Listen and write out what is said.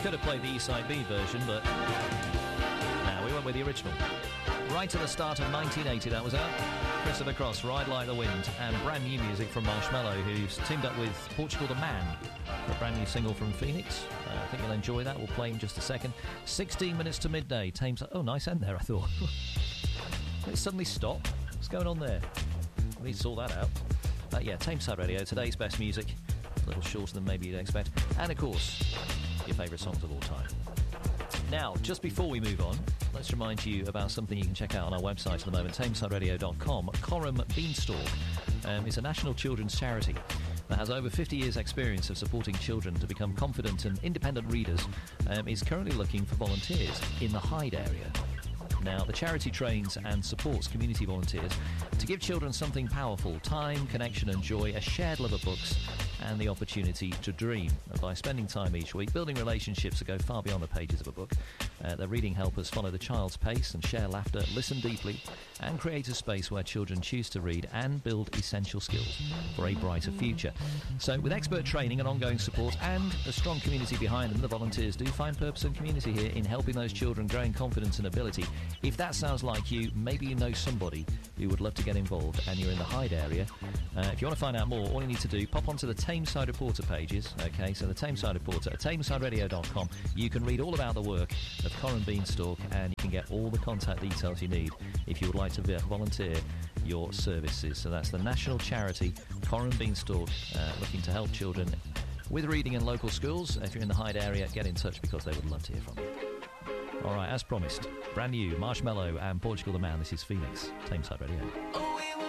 could have played the Eastside B version, but no, we went with the original. Right at the start of 1980, that was out. Christopher Cross, Ride Like the Wind, and brand new music from Marshmello, who's teamed up with Portugal the Man for a brand new single from Phoenix. I think you'll enjoy that. We'll play in just a second. 16 minutes to midday. Tameside. Oh, nice end there, I thought. Did it suddenly stop? What's going on there? I need to sort that out. Yeah, Tameside Radio, today's best music. A little shorter than maybe you'd expect. And, of course, your favourite songs of all time. Now, just before we move on, let's remind you about something you can check out on our website at the moment, tamesideradio.com. Coram Beanstalk is a national children's charity that has over 50 years' experience of supporting children to become confident and independent readers, is currently looking for volunteers in the Hyde area. Now, the charity trains and supports community volunteers to give children something powerful: time, connection and joy, a shared love of books and the opportunity to dream. And by spending time each week building relationships that go far beyond the pages of a book, the reading helpers follow the child's pace and share laughter, listen deeply and create a space where children choose to read and build essential skills for a brighter future. So with expert training and ongoing support and a strong community behind them, the volunteers do find purpose and community here in helping those children grow in confidence and ability. If that sounds like you, maybe you know somebody who would love to get involved and you're in the Hyde area. If you want to find out more, all you need to do, pop onto the Tameside Reporter pages. Okay, so the Tameside Reporter at tamesideradio.com. You can read all about the work of Coram Beanstalk and you can get all the contact details you need if you would like to volunteer your services. So that's the national charity Coram Beanstalk, looking to help children with reading in local schools. If you're in the Hyde area, get in touch because they would love to hear from you. All right, as promised, brand new Marshmello and Portugal the Man. This is Phoenix, Tameside Radio. Oh,